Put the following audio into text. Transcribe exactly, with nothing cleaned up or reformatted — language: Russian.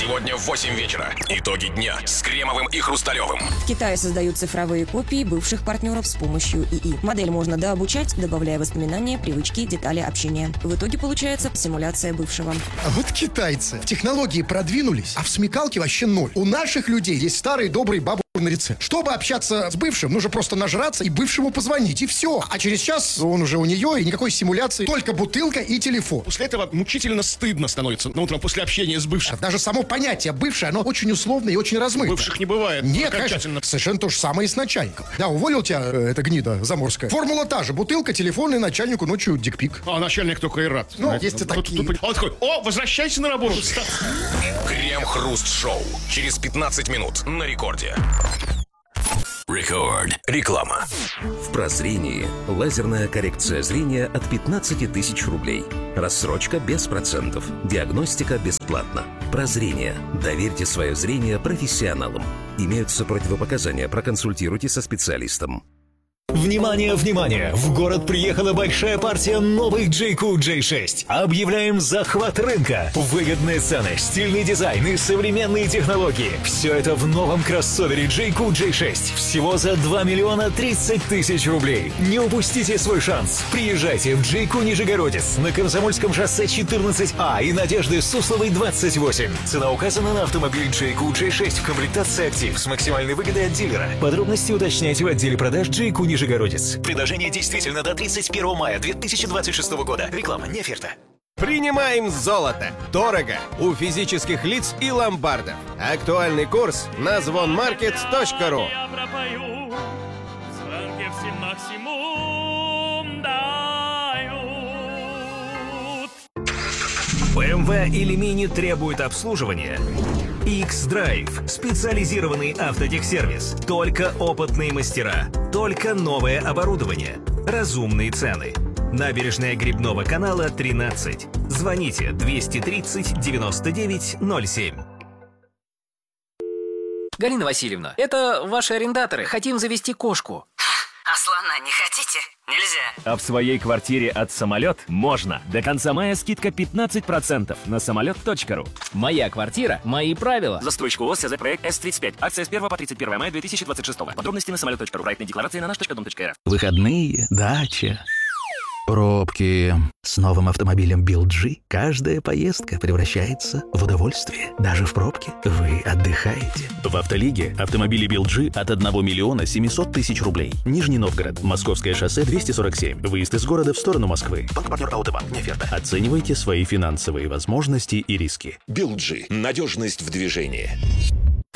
Сегодня в восемь вечера. Итоги дня с Кремовым и Хрусталевым. В Китае создают цифровые копии бывших партнеров с помощью ИИ. Модель можно дообучать, добавляя воспоминания, привычки, детали общения. В итоге получается симуляция бывшего. А вот китайцы в технологии продвинулись, а в смекалке вообще ноль. У наших людей есть старый добрый бабушкин рецепт. Чтобы общаться с бывшим, нужно просто нажраться и бывшему позвонить, и все. А через час он уже у нее, и никакой симуляции, только бутылка и телефон. После этого мучительно стыдно становится на утром после общения с бывшим. Даже само понятие «бывшее», оно очень условное и очень размыто. Бывших не бывает. Нет, конечно, совершенно то же самое и с начальником. Да, уволил тебя э, эта гнида заморская. Формула та же. Бутылка, телефон и начальнику ночью дикпик. А начальник только и рад. Ну, есть и такие. Он такой: о, возвращайся на работу. Крем-хруст-шоу. Через пятнадцать минут на рекорде. Рекорд. Реклама. В прозрении лазерная коррекция зрения от пятнадцати тысяч рублей. Рассрочка без процентов. Диагностика бесплатна. Прозрение. Доверьте свое зрение профессионалам. Имеются противопоказания. Проконсультируйте со специалистом. Внимание, внимание! В город приехала большая партия новых джей кью джей шесть. Объявляем захват рынка. Выгодные цены, стильный дизайн и современные технологии. Все это в новом кроссовере джей кью джей шесть. Всего за два миллиона тридцать тысяч рублей. Не упустите свой шанс. Приезжайте в джей кью Нижегородец на Комсомольском шоссе четырнадцать А и Надежды Сусловой двадцать восемь. Цена указана на автомобиль джей кью джей шесть в комплектации «Актив» с максимальной выгодой от дилера. Подробности уточняйте в отделе продаж джей кью Нижегородец. Предложение действительно до тридцать первого мая две тысячи двадцать шестого года. Реклама, не оферта. Принимаем золото. Дорого. У физических лиц и ломбардов. Актуальный курс на звонмаркет точка ру. бэ эм вэ или Mini требует обслуживания? X-Drive. Специализированный автотехсервис. Только опытные мастера. Только новое оборудование. Разумные цены. Набережная Грибного канала, тринадцать. Звоните двести тридцать девяносто девять ноль семь. Галина Васильевна, это ваши арендаторы. Хотим завести кошку. А слона не хотите? Нельзя. А в своей квартире от «Самолет» можно. До конца мая скидка пятнадцать процентов на самолет точка ру. Моя квартира, мои правила. Застройщик ООО «СЗ Проект С тридцать пять». Акция с первого по тридцать первое мая две тысячи двадцать шестого. Подробности на самолет точка ру. Проектная декларация на наш точка дом точка эр эф. Выходные, дача, пробки. С новым автомобилем би эл джи каждая поездка превращается в удовольствие. Даже в пробке вы отдыхаете. В Автолиге автомобили би эл джи от одного миллиона семисот тысяч рублей. Нижний Новгород, Московское шоссе двести сорок семь. Выезд из города в сторону Москвы. Банк-партнер Аутобанк. Не оферта. Оценивайте свои финансовые возможности и риски. би эл джи. Надежность в движении.